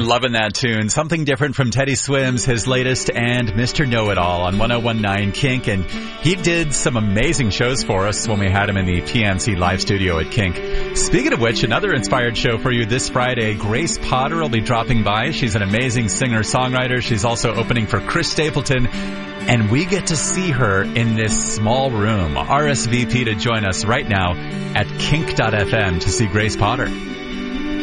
Loving that tune. Something different from Teddy Swims, his latest, and Mr. Know-It-All on 101.9 Kink. And he did some amazing shows for us when we had him in the PNC live studio at Kink. Speaking of which, another inspired show for you this Friday. Grace Potter will be dropping by. She's an amazing singer-songwriter. She's also opening for Chris Stapleton. And we get to see her in this small room. RSVP to join us right now at kink.fm to see Grace Potter.